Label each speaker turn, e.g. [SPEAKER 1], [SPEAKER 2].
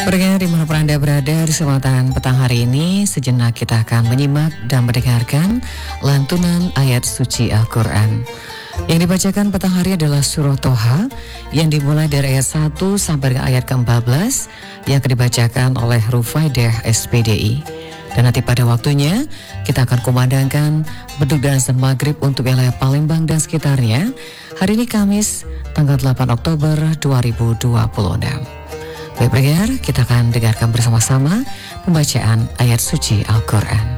[SPEAKER 1] Pendengar dimanapun Anda berada di kesempatan petang hari ini, sejenak kita akan menyimak dan mendengarkan lantunan ayat suci Al-Quran. Yang dibacakan petang hari adalah surah Toha yang dimulai dari ayat 1 sampai dengan ayat ke-14 yang akan dibacakan oleh Rufaidah SPDI. Dan nanti pada waktunya kita akan kumandangkan beduk dan azan maghrib untuk wilayah Palembang dan sekitarnya. Hari ini Kamis tanggal 8 Oktober 2026. Baik pendengar, kita akan dengarkan bersama-sama pembacaan ayat suci Al-Quran.